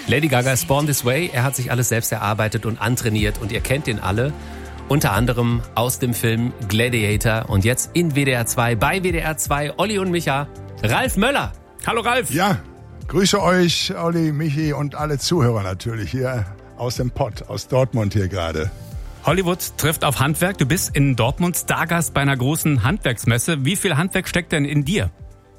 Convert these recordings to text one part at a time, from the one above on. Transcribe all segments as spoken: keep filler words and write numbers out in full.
Lady Gaga ist Born This Way. Er hat sich alles selbst erarbeitet und antrainiert und ihr kennt ihn alle. Unter anderem aus dem Film Gladiator und jetzt in W D R zwei, bei W D R zwei, Olli und Micha, Ralf Möller. Hallo Ralf. Ja, grüße euch, Olli, Michi und alle Zuhörer natürlich hier aus dem Pott, aus Dortmund hier gerade. Hollywood trifft auf Handwerk. Du bist in Dortmund Stargast bei einer großen Handwerksmesse. Wie viel Handwerk steckt denn in dir?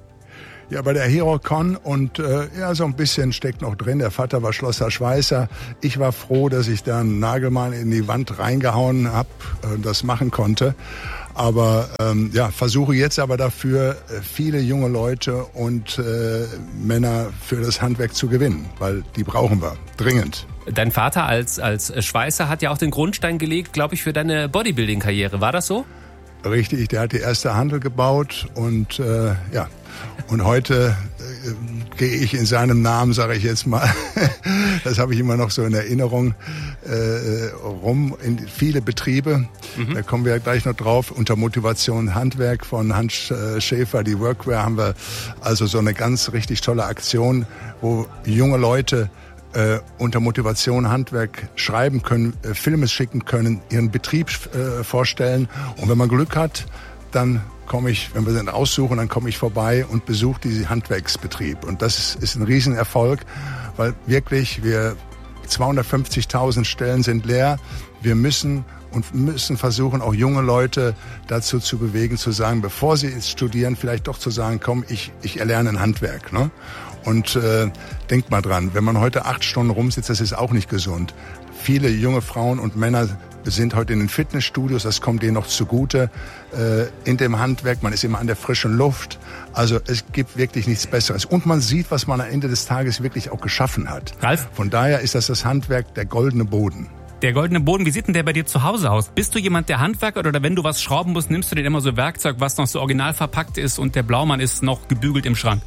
Ja, bei der HeroCon und äh, ja, so ein bisschen steckt noch drin. Der Vater war Schlosser Schweißer. Ich war froh, dass ich da einen Nagelmann in die Wand reingehauen habe und äh, das machen konnte. Aber ähm, ja, versuche jetzt aber dafür äh, viele junge Leute und äh, Männer für das Handwerk zu gewinnen, weil die brauchen wir dringend. Dein Vater als, als Schweißer hat ja auch den Grundstein gelegt, glaube ich, für deine Bodybuilding-Karriere. War das so? Richtig, der hat die erste Handel gebaut und äh, ja, und heute äh, gehe ich in seinem Namen, sage ich jetzt mal, das habe ich immer noch so in Erinnerung, äh, rum in viele Betriebe. Mhm. Da kommen wir ja gleich noch drauf. Unter Motivation Handwerk von Hans Schäfer, die Workwear, haben wir also so eine ganz richtig tolle Aktion, wo junge Leute Äh, unter Motivation Handwerk schreiben können, äh, Filme schicken können, ihren Betrieb äh, vorstellen. Und wenn man Glück hat, dann komme ich, wenn wir den aussuchen, dann komme ich vorbei und besuche diesen Handwerksbetrieb. Und das ist, ist ein Riesenerfolg, weil wirklich wir zweihundertfünfzigtausend Stellen sind leer. Wir müssen und müssen versuchen, auch junge Leute dazu zu bewegen, zu sagen, bevor sie studieren, vielleicht doch zu sagen, komm, ich, ich erlerne ein Handwerk. Ne? Und äh, denkt mal dran, wenn man heute acht Stunden rumsitzt, das ist auch nicht gesund. Viele junge Frauen und Männer sind heute in den Fitnessstudios, das kommt denen noch zugute. Äh, in dem Handwerk, man ist immer an der frischen Luft. Also es gibt wirklich nichts Besseres. Und man sieht, was man am Ende des Tages wirklich auch geschaffen hat. Ralf? Von daher ist das das Handwerk, der goldene Boden. Der goldene Boden, wie sieht denn der bei dir zu Hause aus? Bist du jemand, der Handwerker oder wenn du was schrauben musst, nimmst du dir immer so Werkzeug, was noch so original verpackt ist und der Blaumann ist noch gebügelt im Schrank?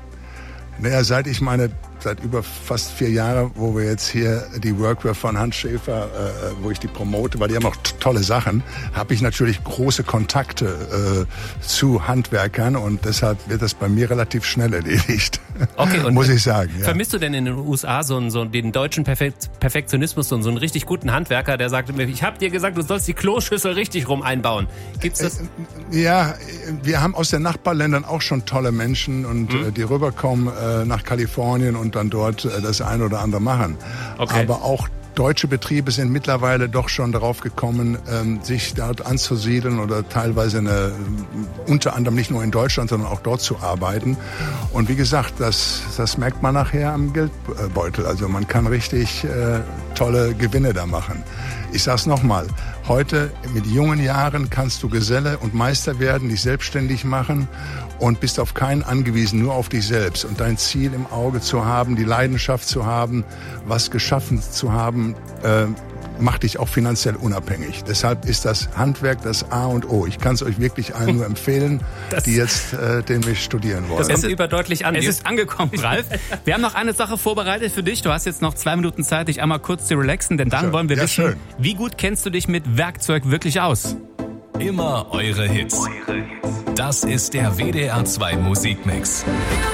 Naja, seit ich meine, seit über fast vier Jahren, wo wir jetzt hier die Workwear von Hans Schäfer, äh, wo ich die promote, weil die haben auch t- tolle Sachen, habe ich natürlich große Kontakte äh, zu Handwerkern und deshalb wird das bei mir relativ schnell erledigt. Okay, und muss ich sagen. Ja. Vermisst du denn in den U S A so, einen, so den deutschen Perfekt, Perfektionismus und so einen richtig guten Handwerker, der sagt, ich habe dir gesagt, du sollst die Kloschüssel richtig rum einbauen. Gibt's das? Ja, wir haben aus den Nachbarländern auch schon tolle Menschen und mhm. äh, die rüberkommen äh, nach Kalifornien und dann dort äh, das eine oder andere machen. Okay. Aber auch deutsche Betriebe sind mittlerweile doch schon darauf gekommen, ähm, sich dort anzusiedeln oder teilweise eine, unter anderem nicht nur in Deutschland, sondern auch dort zu arbeiten. Und wie gesagt, das, das merkt man nachher am Geldbeutel. Also man kann richtig äh, tolle Gewinne da machen. Ich sag's nochmal, heute mit jungen Jahren kannst du Geselle und Meister werden, dich selbstständig machen und bist auf keinen angewiesen, nur auf dich selbst. Und dein Ziel im Auge zu haben, die Leidenschaft zu haben, was geschaffen zu haben, äh, macht dich auch finanziell unabhängig. Deshalb ist das Handwerk das A und O. Ich kann es euch wirklich allen nur empfehlen, das, die jetzt äh, den Weg studieren wollen. Das kommt überdeutlich an. Es ist angekommen, Ralf. Wir haben noch eine Sache vorbereitet für dich. Du hast jetzt noch zwei Minuten Zeit, dich einmal kurz zu relaxen, denn dann schön. wollen wir ja, wissen, schön. wie gut kennst du dich mit Werkzeug wirklich aus? Immer eure Hits. Das ist der W D R zwei Musikmix.